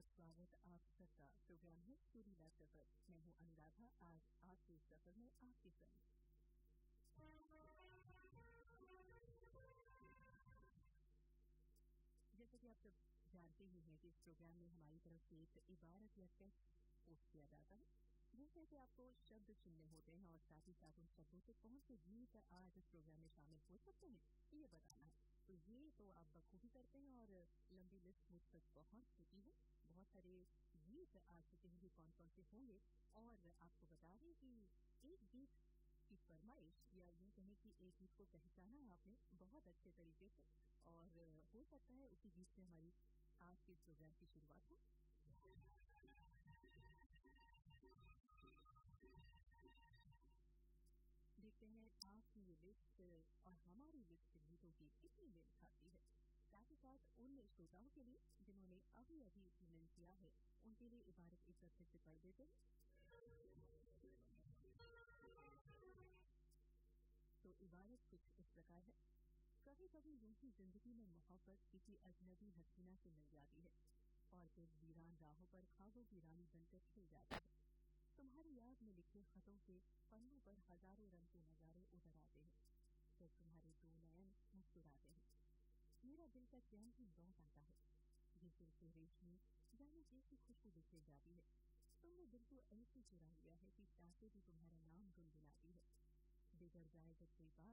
स्वागत आप सबका। प्रोग्राम है सुरीला सफर। मैं हूँ अनुराधा। आज आपके सफर में आपके संग। जैसा कि आप सब जानते ही हैं कि इस प्रोग्राम में हमारी तरफ से एक इबारत या टेक्स्ट पोस्ट किया जाता है, जिसमें से आपको शब्द चुनने होते हैं और साथ ही साथ उन शब्दों से कौन से गीत आज इस प्रोग्राम में शामिल हो सकते हैं ये बताना है। तो ये तो आप बखूबी करते हैं और लंबी लिस्ट मुझ तक पहुंच चुकी है। बहुत सारे गीत आ चुके हैं, कौन कौन से होंगे। और आपको बता दें कि एक गीत की फरमाइश या यूँ कहें कि एक गीत को पहचाना आपने बहुत अच्छे तरीके से, और हो सकता है उसी गीत से हमारी आज के प्रोग्राम की शुरुआत हो। देखते हैं आपकी ये लिस्ट और हमारी लिस्ट गीतों की कितनी मेल खाती है। साथ ही साथ उन श्रोताओं के लिए जिन्होंने अभी अभी ईमेल किया है, उनके लिए इबारत एक बार से पढ़ देते हैं। तो इबारत कुछ इस प्रकार है। कभी कभी यूं ही जिंदगी में मोहब्बत किसी अजनबी हसीना से मिल जाती है और फिर वीरान राहों पर ख्वाबों की रानी बनकर खिल जाती है। तुम्हारी याद में लिखे खतों के पन्नों पर हजारों रंग के नजारे उतर आते हैं, जब तुम्हारे दो नयन मुस्कुराते हैं। मेरा दिल का चैन भी लौट आता है। जिस दिल से रेशमी जाने कैसी खुशबू बिखर जाती है। तुमने दिल को ऐसे चुरा लिया है कि सांसें भी तुम्हारा नाम गुनगुनाती है। बिगड़ जाए जब कोई बात